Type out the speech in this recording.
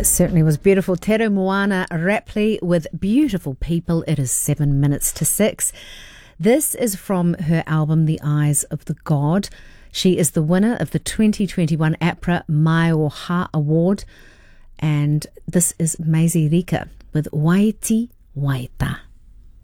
That certainly was beautiful. Te Reo Moana Rapley with Beautiful People. It is 7 minutes to 6. This is from her album The Eyes of the God. She is the winner of the 2021 APRA Mai o Ha Award. And this is Maisie Rika with Waiti Waita.